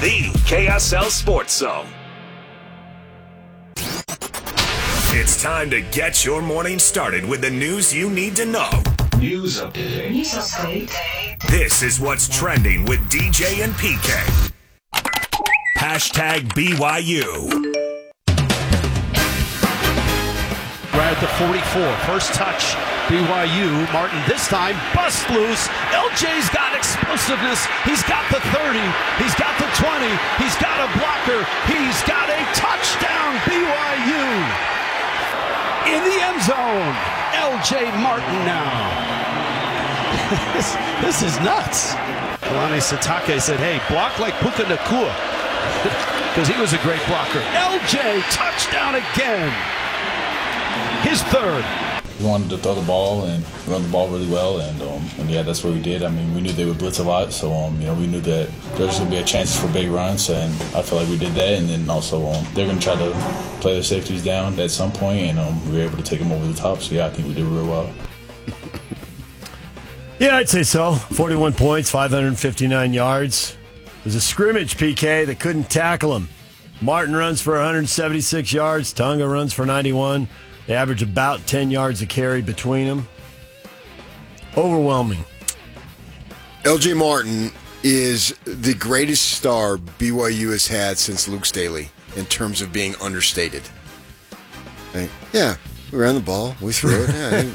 the KSL Sports Zone. It's time to get your morning started with the news you need to know. News update. This is what's trending with DJ and PK. Hashtag BYU. Right at the 44. First touch, BYU. Martin this time busts loose. LJ's got explosiveness. He's got the 30. He's got the 20. He's got a blocker. He's got a touchdown, BYU. In the end zone, LJ Martin now. This is nuts. Kalani Sitake said, hey, block like Puka Nacua. Because he was a great blocker. LJ, touchdown again. His third. We wanted to throw the ball and run the ball really well, and yeah, that's what we did. I mean, we knew they would blitz a lot, so we knew that there's going to be a chance for big runs, and I feel like we did that. And then also they're going to try to play their safeties down at some point, and we were able to take them over the top. So yeah, I think we did real well. Yeah, I'd say so. 41 points, 559 yards. It was a scrimmage, PK, that couldn't tackle him. Martin runs for 176 yards. Tonga runs for 91. They average about 10 yards a carry between them. Overwhelming. LJ Martin is the greatest star BYU has had since Luke Staley in terms of being understated. Yeah, we ran the ball. We threw it. Yeah,